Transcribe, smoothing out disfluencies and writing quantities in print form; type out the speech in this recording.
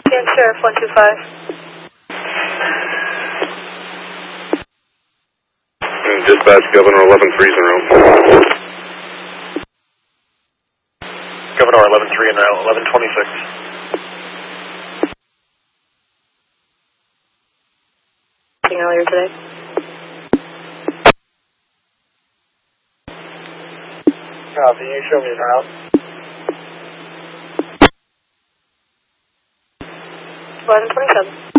Yeah, Sheriff 125. Dispatch, Governor 1130. Governor 1130 now, 1126. Earlier today. Copy, you show me the route. 1127.